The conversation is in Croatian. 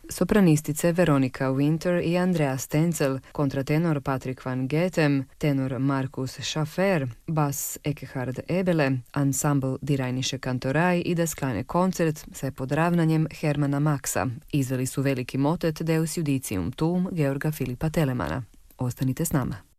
sopranistice Veronika Winter i Andrea Stenzel, kontratenor Patrick van Getem, tenor Markus Schaffer, bas Ekkehard Ebele, ansambl Die Rheinische Kantorei i Das kleine Konzert sa pod ravnanjem Hermana Maxa. Izveli su veliki motet Deus Judicium Tuum Georga Filipa Telemana. Ostanite s nama.